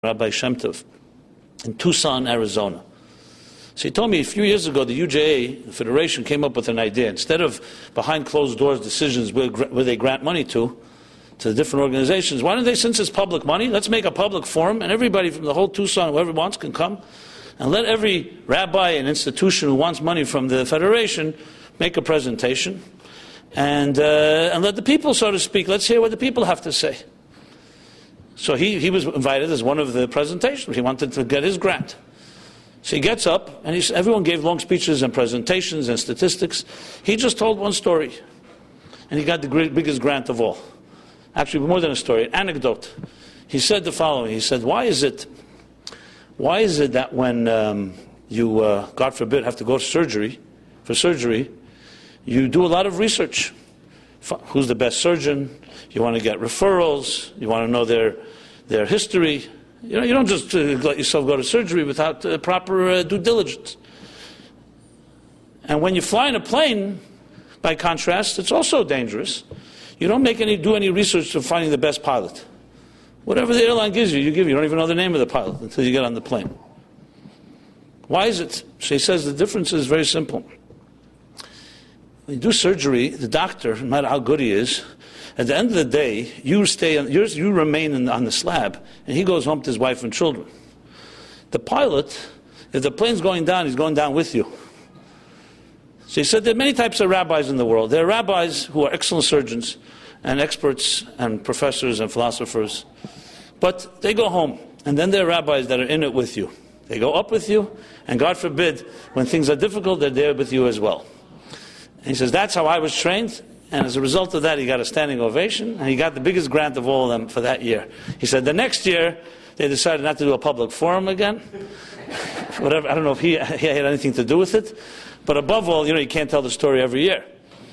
Rabbi Shem Tov, in Tucson, Arizona. So he told me a few years ago the UJA, the Federation, came up with an idea. Instead of behind closed doors decisions where they grant money to the different organizations, why don't they, since it's public money, let's make a public forum, and everybody from the whole Tucson, whoever wants, can come, and let every rabbi and institution who wants money from the Federation make a presentation, and let the people, so to speak, let's hear what the people have to say. So he was invited as one of the presentations. He wanted to get his grant. So he gets up, and everyone gave long speeches and presentations and statistics. He just told one story, and he got the biggest grant of all. Actually, more than a story, an anecdote. He said the following. He said, why is it that when you, God forbid, have to go for surgery, you do a lot of research? Who's the best surgeon? You want to get referrals. You want to know their history. You don't just let yourself go to surgery without proper due diligence. And when you fly in a plane, by contrast, it's also dangerous. You don't do any research to finding the best pilot. Whatever the airline gives you, you give. You don't even know the name of the pilot until you get on the plane. Why is it? So he says the difference is very simple. When you do surgery, the doctor, no matter how good he is, at the end of the day, you remain on the slab, and he goes home to his wife and children. The pilot, if the plane's going down, he's going down with you. So he said there are many types of rabbis in the world. There are rabbis who are excellent surgeons and experts and professors and philosophers, but they go home. And then there are rabbis that are in it with you. They go up with you, and God forbid, when things are difficult, they're there with you as well. And he says, that's how I was trained. And as a result of that, he got a standing ovation, and he got the biggest grant of all of them for that year. He said the next year, they decided not to do a public forum again. Whatever, I don't know if he had anything to do with it. But above all, you can't tell the story every year.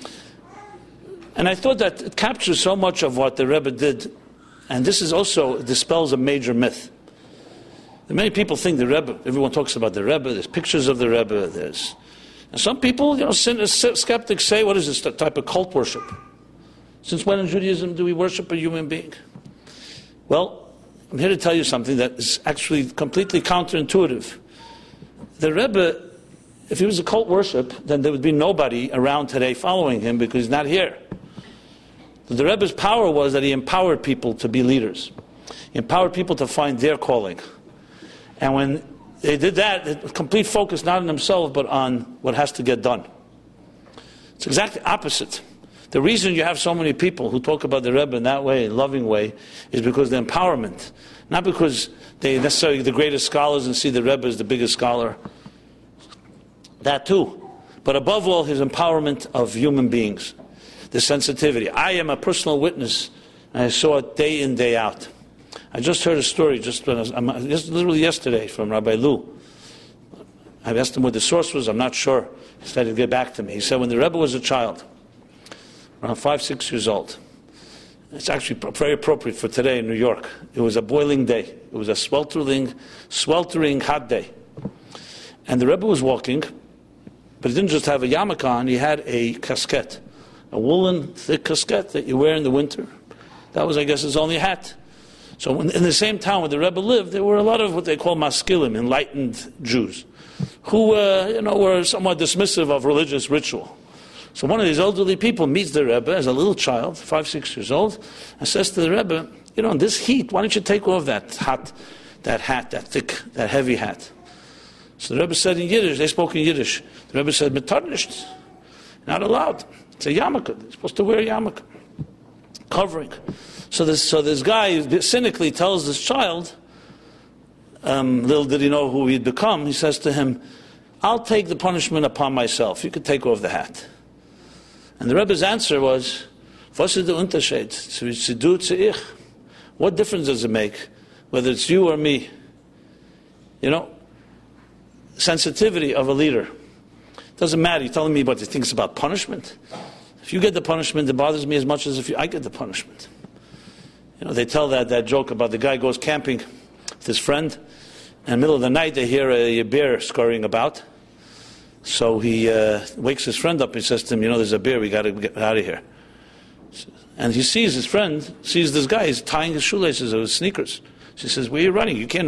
And I thought that it captures so much of what the Rebbe did, and this is also dispels a major myth. Many people think the Rebbe, everyone talks about the Rebbe, there's pictures of the Rebbe, and some people, skeptics say, what is this type of cult worship? Since when in Judaism do we worship a human being? Well, I'm here to tell you something that is actually completely counterintuitive. The Rebbe, if he was a cult worship, then there would be nobody around today following him because he's not here. The Rebbe's power was that he empowered people to be leaders. He empowered people to find their calling. And when they did that, complete focus not on themselves, but on what has to get done. It's exactly opposite. The reason you have so many people who talk about the Rebbe in that way, in a loving way, is because the empowerment. Not because they're necessarily the greatest scholars and see the Rebbe as the biggest scholar. That too. But above all, his empowerment of human beings. The sensitivity. I am a personal witness, and I saw it day in, day out. I just heard a story just literally yesterday from Rabbi Lu. I asked him what the source was. I'm not sure. He said he'd get back to me. He said when the Rebbe was a child, around 5-6 years old, it's actually very appropriate for today in New York. It was a boiling day. It was a sweltering hot day. And the Rebbe was walking, but he didn't just have a yarmulke on. He had a casquette, a woolen thick casquette that you wear in the winter. That was, I guess, his only hat. So in the same town where the Rebbe lived, there were a lot of what they call maskilim, enlightened Jews, who were somewhat dismissive of religious ritual. So one of these elderly people meets the Rebbe as a little child, 5-6 years old, and says to the Rebbe, in this heat, why don't you take off that hat, that thick, that heavy hat? So the Rebbe said in Yiddish, they spoke in Yiddish. The Rebbe said, "Metarnisht, not allowed. It's a yarmulke. You're supposed to wear a yarmulke, covering." So this guy cynically tells this child, little did he know who he'd become, he says to him, "I'll take the punishment upon myself. You could take off the hat." And the Rebbe's answer was, "Was ist der Unterschied? Zu du, zu ich? What difference does it make, whether it's you or me?" Sensitivity of a leader. Doesn't matter. You're telling me what he thinks about punishment. If you get the punishment, it bothers me as much as if I get the punishment. They tell that joke about the guy goes camping with his friend, and in the middle of the night they hear a bear scurrying about. So he wakes his friend up and says to him, there's a bear, we got to get out of here. And he sees his friend, sees this guy, he's tying his shoelaces or his sneakers. She says, where are you running? You can't